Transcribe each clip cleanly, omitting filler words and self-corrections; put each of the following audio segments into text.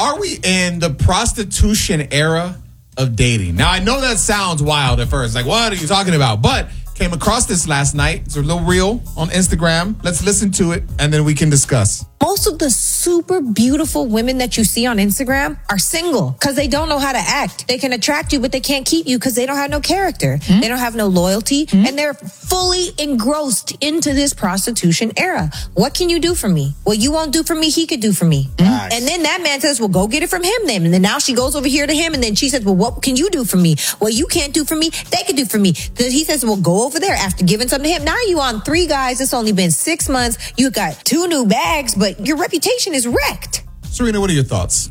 are we in the prostitution era of dating? Now, I know that sounds wild at first. Like, what are you talking about? But came across this last night. It's a little reel on Instagram. Let's listen to it, and then we can discuss. Most of the super beautiful women that you see on Instagram are single because they don't know how to act. They can attract you, but they can't keep you because they don't have no character. They don't have no loyalty, and they're fully engrossed into this prostitution era. What can you do for me? What you won't do for me, he could do for me. Nice. And then that man says, well, go get it from him then. And then now she goes over here to him, and then she says, well, what can you do for me? What you can't do for me, they can do for me. Then he says, well, go over there after giving something to him. Now you on 3 guys. It's only been 6 months. You got 2 new bags, but your reputation is wrecked. Serena, what are your thoughts?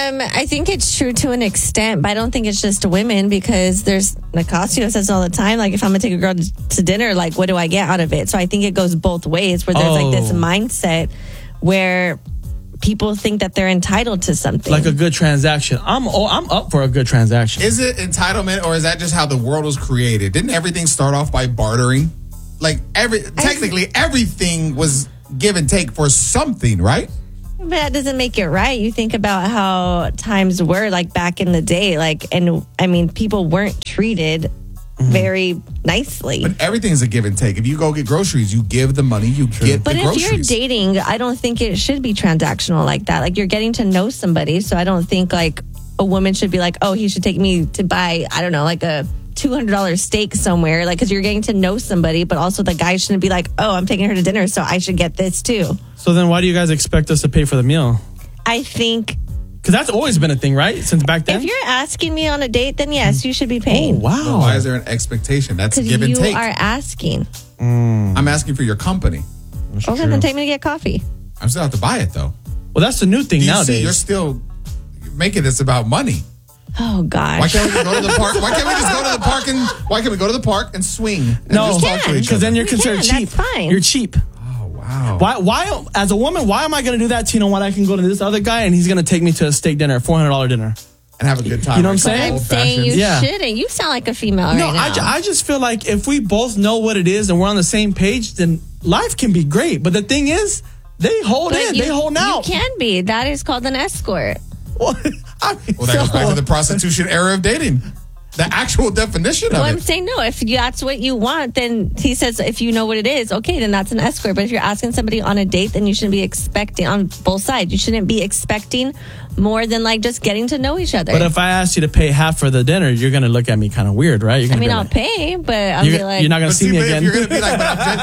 I think it's true to an extent, but I don't think it's just women because there's Nicasio says all the time, like if I'm gonna take a girl to dinner, like what do I get out of it? So I think it goes both ways where there's like this mindset where people think that they're entitled to something. Like a good transaction. I'm up for a good transaction. Is it entitlement, or is that just how the world was created? Didn't everything start off by bartering? Like technically everything was give and take for something, right? But that doesn't make it right. You think about how times were like back in the day, like, and I mean, people weren't treated very nicely. But everything's a give and take. If you go get groceries, you give the money, you get but the groceries. But if you're dating, I don't think it should be transactional like that. Like you're getting to know somebody. So I don't think like a woman should be like, oh, he should take me to buy, I don't know, like a $200 steak somewhere, like because you're getting to know somebody, but also the guy shouldn't be like, oh, I'm taking her to dinner, so I should get this too. So then why do you guys expect us to pay for the meal? I think because that's always been a thing, right? Since back then. If you're asking me on a date, then yes, you should be paying. Oh, wow. Well, why is there an expectation? That's give and take. You are asking. I'm asking for your company. Okay, then take me to get coffee. I still have to buy it though. Well, that's the new thing nowadays. You're still making this about money. Oh gosh! Why can't we go to the park? Why can't we just go to the park and why can't we go to the park and swing? And no, just talk to each because other? then you're considered cheap. That's fine. You're cheap. Oh wow! Why? As a woman, why am I going to do that to you know when I can go to this other guy and he's going to take me to a steak dinner, $400 dinner, and have a good time? You know what I'm saying? I'm saying you shouldn't. You sound like a female no, right now. I just feel like if we both know what it is and we're on the same page, then life can be great. But the thing is, they hold they hold out. You can be. That is called an escort. What? Well, that goes back to the prostitution era of dating. The actual definition of it. Well, I'm saying no. If that's what you want, then he says if you know what it is, okay, then that's an escort. But if you're asking somebody on a date, then you shouldn't be expecting on both sides. You shouldn't be expecting more than like just getting to know each other. But if I ask you to pay half for the dinner, you're going to look at me kind of weird, right? You're gonna I'll pay, but I'll be like, you're not going to see me again. You're going to be like,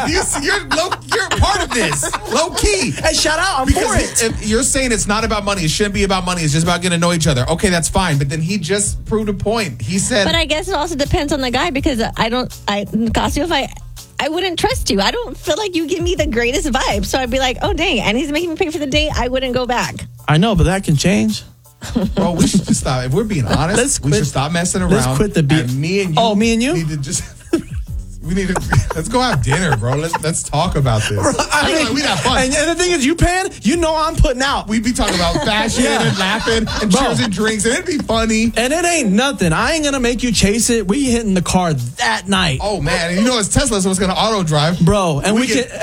you're part of this, low key. Hey, shout out, I'm for it. If you're saying it's not about money, it shouldn't be about money. It's just about getting to know each other. Okay, that's fine. But then he just proved a point. He said, but I guess it also depends on the guy because Nicasio, if I wouldn't trust you. I don't feel like you give me the greatest vibe. So I'd be like, oh, dang. And he's making me pay for the date. I wouldn't go back. I know, but that can change. Bro, we should just stop. If we're being honest, we should stop messing around. Let's quit the beat. And me and you. Oh, me and you? Need to just... let's go have dinner, bro. Let's talk about this. Bro, we got fun. And the thing is, you paying, you know I'm putting out. We'd be talking about fashion and laughing and cheers and drinks, and it'd be funny. And it ain't nothing. I ain't gonna make you chase it. We hitting the car that night. Oh man, and you know it's Tesla, so it's gonna auto drive, bro. And we can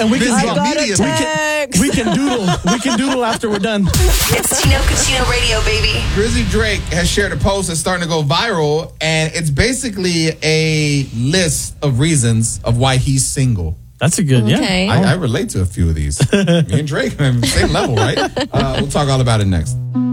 doodle after we're done. It's Chino Cucino Radio, baby. Drizzy Drake has shared a post that's starting to go viral, and it's basically a list of reasons of why he's single. That's a good, okay. yeah. I relate to a few of these. Me and Drake, same level, right? We'll talk all about it next.